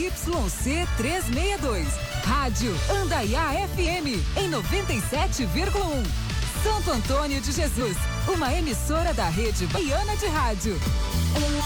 ZYC 362. Rádio Andaiá FM em 97,1. Santo Antônio de Jesus, uma emissora da Rede Baiana de Rádio.